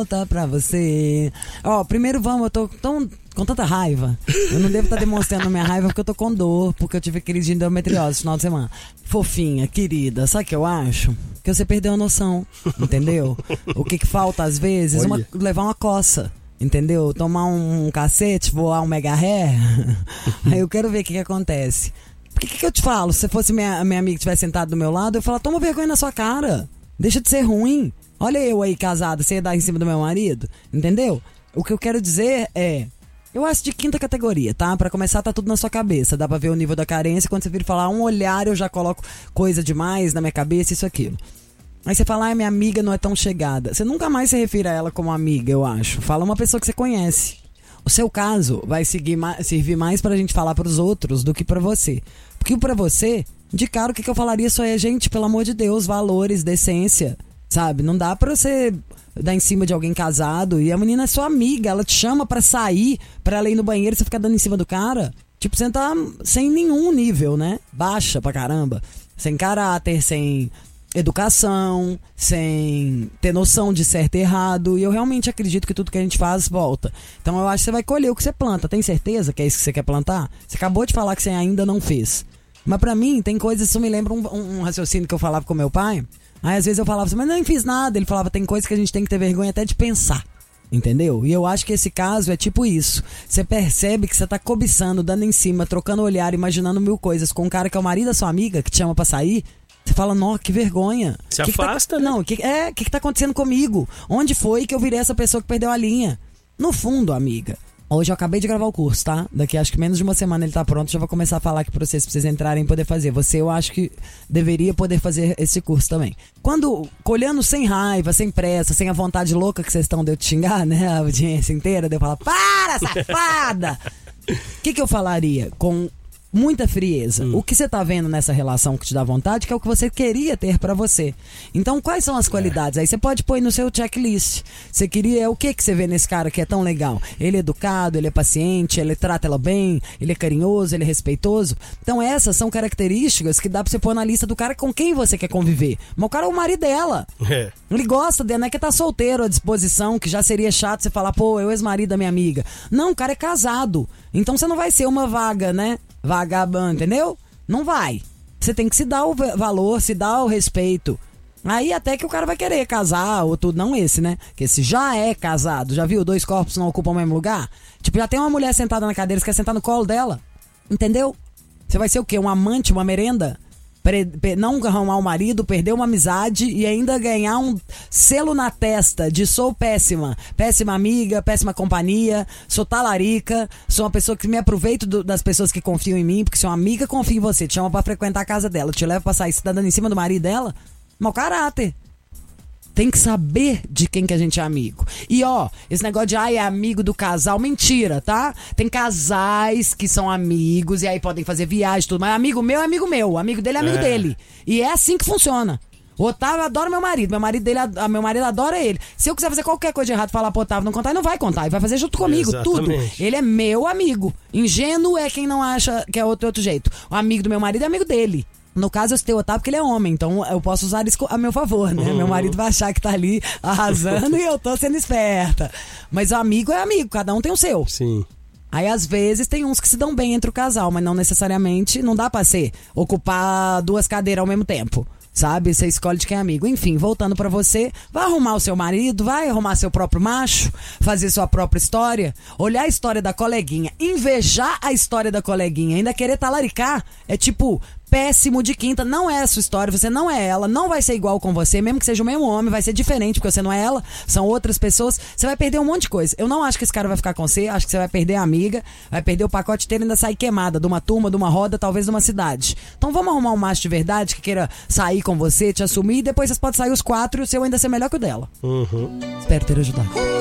volta pra você. Ó, primeiro vamos, eu tô com tanta raiva. Eu não devo estar demonstrando minha raiva porque eu tô com dor, porque eu tive crise de endometriose no final de semana. Fofinha, querida, sabe o que eu acho? Que você perdeu a noção, entendeu? O que falta às vezes? Levar uma coça. Entendeu? Tomar um cacete, voar um mega ré. Aí eu quero ver o que acontece. Por que eu te falo? Se fosse minha amiga que estivesse sentada do meu lado, eu ia falar, toma vergonha na sua cara. Deixa de ser ruim. Olha eu aí casada, você ia dar em cima do meu marido. Entendeu? O que eu quero dizer é... Eu acho de quinta categoria, tá? Pra começar, tá tudo na sua cabeça. Dá pra ver o nível da carência. Quando você vir falar um olhar, eu já coloco coisa demais na minha cabeça, isso, aquilo. Aí você fala, minha amiga não é tão chegada. Você nunca mais se refere a ela como amiga, eu acho. Fala uma pessoa que você conhece. O seu caso vai servir mais pra gente falar pros outros do que pra você. Porque pra você, de cara, o que eu falaria só é, gente, pelo amor de Deus, valores, decência, sabe? Não dá pra você dar em cima de alguém casado e a menina é sua amiga, ela te chama pra sair, pra ela ir no banheiro e você ficar dando em cima do cara. Tipo, você tá sem nenhum nível, né? Baixa pra caramba. Sem caráter, sem... educação, sem ter noção de certo e errado. E eu realmente acredito que tudo que a gente faz volta. Então eu acho que você vai colher o que você planta. Tem certeza que é isso que você quer plantar? Você acabou de falar que você ainda não fez. Mas pra mim tem coisas, isso me lembra um raciocínio que eu falava com meu pai. Aí às vezes eu falava assim, mas não fiz nada. Ele falava, tem coisas que a gente tem que ter vergonha até de pensar. Entendeu? E eu acho que esse caso é tipo isso. Você percebe que você tá cobiçando, dando em cima, trocando olhar, imaginando mil coisas com um cara que é o marido da sua amiga, que te chama pra sair. Você fala, nossa, que vergonha. Se afasta, né? Não, o que tá acontecendo comigo? Onde foi que eu virei essa pessoa que perdeu a linha? No fundo, amiga, hoje eu acabei de gravar o curso, tá? Daqui acho que menos de uma semana ele tá pronto. Já vou começar a falar aqui pra vocês entrarem e poder fazer. Você, eu acho que deveria poder fazer esse curso também. Quando, colhendo sem raiva, sem pressa, sem a vontade louca que vocês estão de eu te xingar, né? A audiência inteira, de eu falar, para, safada! O que eu falaria com... muita frieza. O que você tá vendo nessa relação que te dá vontade, que é o que você queria ter pra você. Então, quais são as qualidades? Aí você pode pôr no seu checklist. Você queria, o que você vê nesse cara que é tão legal? Ele é educado, ele é paciente, ele trata ela bem, ele é carinhoso, ele é respeitoso. Então, essas são características que dá pra você pôr na lista do cara com quem você quer conviver. Mas o cara é o marido dela. Ele gosta dela, não é que tá solteiro à disposição, que já seria chato você falar, pô, eu ex-marido da minha amiga. Não, o cara é casado. Então, você não vai ser uma vaga, né? Vagabundo, entendeu? Não vai. Você tem que se dar o valor, se dar o respeito. Aí até que o cara vai querer casar ou tudo, não esse, né? Que esse já é casado, já viu? 2 corpos não ocupam o mesmo lugar? Tipo, já tem uma mulher sentada na cadeira, você quer sentar no colo dela, entendeu? Você vai ser o quê? Um amante, uma merenda? Não arrumar o marido, perder uma amizade e ainda ganhar um selo na testa de sou péssima amiga, péssima companhia, sou talarica, sou uma pessoa que me aproveito das pessoas que confiam em mim, porque se uma amiga confia em você, te chama pra frequentar a casa dela, te leva pra sair, você tá dando em cima do marido dela, mau caráter. Tem que saber de quem que a gente é amigo. E ó, esse negócio de é amigo do casal, mentira, tá? Tem casais que são amigos e aí podem fazer viagem e tudo, mas amigo meu é amigo meu, amigo dele é amigo dele. E é assim que funciona. O Otávio adora meu marido meu marido adora ele. Se eu quiser fazer qualquer coisa de errado, falar pro Otávio não contar, ele não vai contar, ele vai fazer junto comigo. Exatamente. Tudo. Ele é meu amigo. Ingênuo é quem não acha que é outro jeito. O amigo do meu marido é amigo dele. No caso, eu citei o Otávio porque ele é homem, então eu posso usar isso a meu favor, né? Meu marido vai achar que tá ali arrasando e eu tô sendo esperta. Mas o amigo é amigo, cada um tem o seu. Sim. Aí, às vezes, tem uns que se dão bem entre o casal, mas não necessariamente, não dá pra ser ocupar 2 cadeiras ao mesmo tempo. Sabe? Você escolhe de quem é amigo. Enfim, voltando pra você, vai arrumar o seu marido, vai arrumar seu próprio macho, fazer sua própria história, olhar a história da coleguinha, invejar a história da coleguinha, ainda querer talaricar, é tipo... péssimo de quinta, não é a sua história, você não é ela, não vai ser igual com você, mesmo que seja o mesmo homem, vai ser diferente, porque você não é ela, são outras pessoas, você vai perder um monte de coisa. Eu não acho que esse cara vai ficar com você, acho que você vai perder a amiga, vai perder o pacote inteiro e ainda sair queimada de uma turma, de uma roda, talvez de uma cidade. Então vamos arrumar um macho de verdade que queira sair com você, te assumir, e depois vocês podem sair os 4 e o seu ainda ser melhor que o dela. Uhum. Espero ter ajudado.